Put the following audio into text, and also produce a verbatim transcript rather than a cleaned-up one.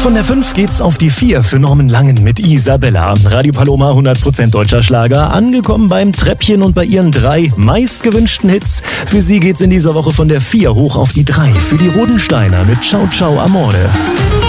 Von der fünf geht's auf die vier für Norman Langen mit Isabella. Radio Paloma, hundert Prozent deutscher Schlager. Angekommen beim Treppchen und bei ihren drei meistgewünschten Hits. Für sie geht's in dieser Woche von der vier hoch auf die drei. Für die Rodensteiner mit Ciao Ciao Amore.